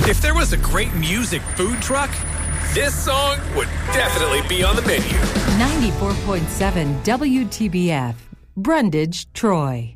If there was a great music food truck, this song would definitely be on the menu. 94.7 WTBF, Brundage, Troy.